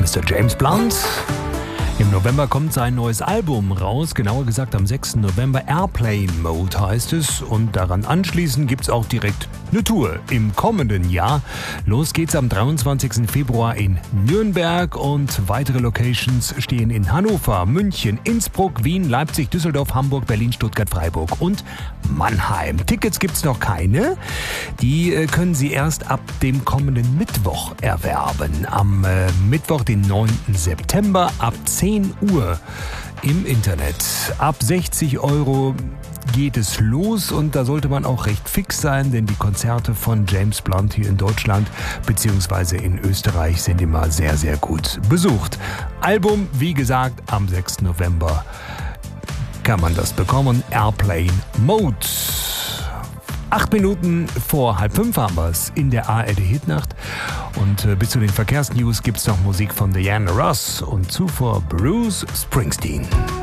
Mr. James Blunt. Im November kommt sein neues Album raus, genauer gesagt am 6. November. Airplane Mode heißt es, und daran anschließend gibt's auch direkt eine Tour im kommenden Jahr. Los geht's am 23. Februar in Nürnberg und weitere Locations stehen in Hannover, München, Innsbruck, Wien, Leipzig, Düsseldorf, Hamburg, Berlin, Stuttgart, Freiburg und Mannheim. Tickets gibt's noch keine. Die können Sie erst ab dem kommenden Mittwoch erwerben. Am Mittwoch, den 9. September ab 10 Uhr im Internet. Ab 60 € geht es los und da sollte man auch recht fix sein, denn die Konzerte von James Blunt hier in Deutschland bzw. in Österreich sind immer sehr, sehr gut besucht. Album, wie gesagt, am 6. November kann man das bekommen. Airplane Mode. 8 Minuten vor 4:30 haben wir es in der ARD Hitnacht. Und bis zu den Verkehrsnews gibt es noch Musik von Diana Ross und zuvor Bruce Springsteen.